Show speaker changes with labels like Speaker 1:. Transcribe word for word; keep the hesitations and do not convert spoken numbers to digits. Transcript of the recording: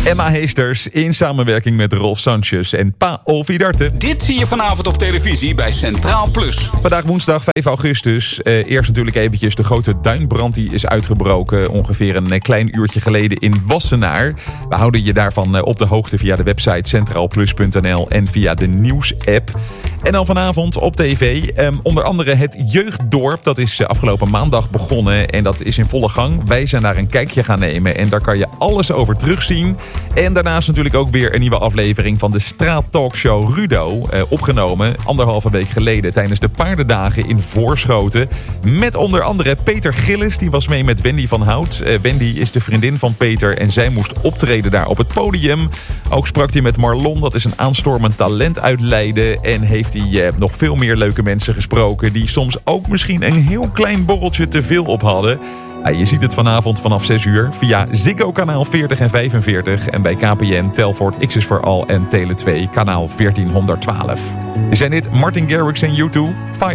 Speaker 1: Emma Heesters in samenwerking met Rolf Sanchez en Paul Vidarte.
Speaker 2: Dit zie je vanavond op televisie bij Centraal Plus.
Speaker 1: Vandaag woensdag vijf augustus. Uh, eerst natuurlijk eventjes de grote duinbrand die is uitgebroken. Ongeveer een klein uurtje geleden in Wassenaar. We houden je daarvan op de hoogte via de website centraal plus punt n l en via de nieuws-app. En dan vanavond op tv um, onder andere het Jeugddorp. Dat is afgelopen maandag begonnen en dat is in volle gang. Wij zijn daar een kijkje gaan nemen en daar kan je alles over terugzien. En daarnaast natuurlijk ook weer een nieuwe aflevering van de straattalkshow Rudo. Uh, opgenomen anderhalve week geleden tijdens de paardendagen in Voorschoten. Met onder andere Peter Gillis, die was mee met Wendy van Hout. Uh, Wendy is de vriendin van Peter en zij moest optreden daar op het podium. Ook sprak hij met Marlon, dat is een aanstormend talent uit Leiden. En heeft hij uh, nog veel meer leuke mensen gesproken die soms ook misschien een heel klein borreltje te veel op hadden. Ja, je ziet het vanavond vanaf zes uur via Ziggo kanaal veertig en vijfenveertig en bij K P N, Telfort, X is for All en Tele twee kanaal veertienhonderdtwaalf. Zijn dit Martin Garrix en U twee? Fire.